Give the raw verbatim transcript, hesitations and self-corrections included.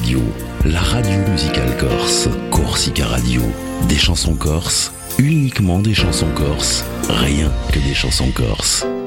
Radio, la radio musicale corse, Corsica Radio. Des chansons corses, uniquement des chansons corses, rien que des chansons corses.